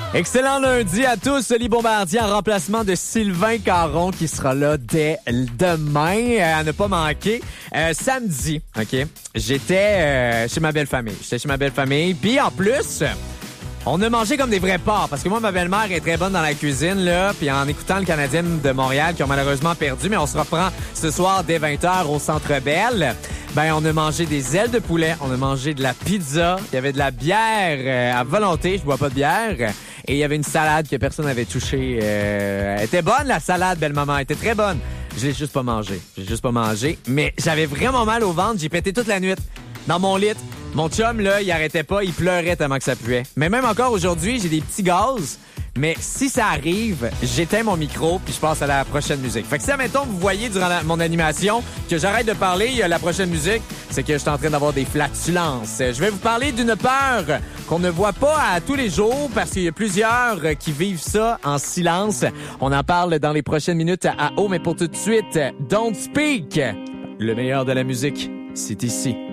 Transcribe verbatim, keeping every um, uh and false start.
Excellent lundi à tous. Oli Bombardier en remplacement de Sylvain Caron qui sera là dès demain euh, à ne pas manquer. Euh, samedi, OK, j'étais euh, chez ma belle-famille. J'étais chez ma belle-famille. Puis en plus, on a mangé comme des vrais porcs. Parce que moi, ma belle-mère est très bonne dans la cuisine, là. Puis en écoutant le Canadien de Montréal qui ont malheureusement perdu, mais on se reprend ce soir dès vingt heures au Centre Bell. Ben, on a mangé des ailes de poulet, on a mangé de la pizza, il y avait de la bière euh, à volonté, je bois pas de bière, et il y avait une salade que personne n'avait touchée. Euh, elle était bonne, la salade, belle-maman, elle était très bonne. Je l'ai juste pas mangé, j'ai juste pas mangé, mais j'avais vraiment mal au ventre, j'ai pété toute la nuit dans mon lit. Mon chum, là, il arrêtait pas, il pleurait tellement que ça puait. Mais même encore aujourd'hui, j'ai des petits gaz. Mais si ça arrive, j'éteins mon micro puis je passe à la prochaine musique. Fait que si, admettons, vous voyez durant la, mon animation que j'arrête de parler, la prochaine musique, c'est que je suis en train d'avoir des flatulences. Je vais vous parler d'une peur qu'on ne voit pas à tous les jours parce qu'il y a plusieurs qui vivent ça en silence. On en parle dans les prochaines minutes à haut, mais pour tout de suite, Don't Speak. Le meilleur de la musique, c'est ici.